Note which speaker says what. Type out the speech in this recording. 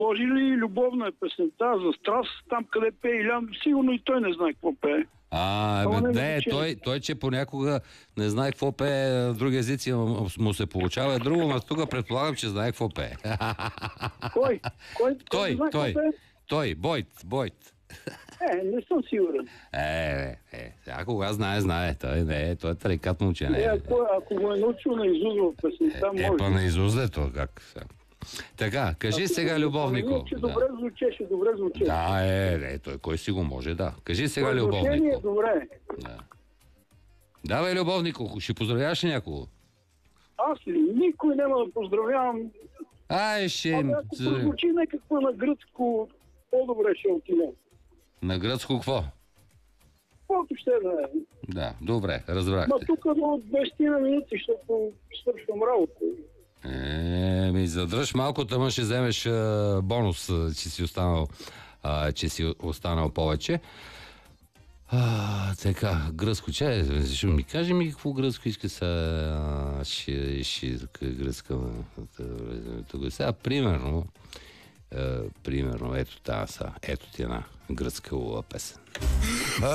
Speaker 1: Може ли любовна е песента за страст, там къде пее Илян, сигурно и той не знае какво пее.
Speaker 2: Той, че понякога не знае какво пее в други езици, му се получава друго, но тук предполагам, че знае какво пее.
Speaker 1: Кой?
Speaker 2: Той, Бойт.
Speaker 1: Не съм сигурен.
Speaker 2: Сега кога знае. Той е тарикат момче.
Speaker 1: Ако го е научил на изузва песента, може.
Speaker 2: На изузлето, как? Така, кажи сега, любовнико.
Speaker 1: Добре звучеше.
Speaker 2: Да, той кой си го може, да. Кажи сега, любовнико.
Speaker 1: Добре.
Speaker 2: Да. Давай, любовнико, ще поздравяваш ли някого?
Speaker 1: Аз ли? Никой няма да поздравявам.
Speaker 2: Ако
Speaker 1: прозвучи някакво на гръцко, по-добре ще отидем.
Speaker 2: На гръцко какво?
Speaker 1: Каквото ще да е.
Speaker 2: Да, добре, разбрахте.
Speaker 1: Тук до 20 минути, защото свършвам работа.
Speaker 2: Задръж малко, тъма ще вземеш бонус, че си останал повече. Така, гръцко, ще ми каже ми какво гръцко иска сега. Гръцка. Тук сега, примерно, ето ти една гръцка песен.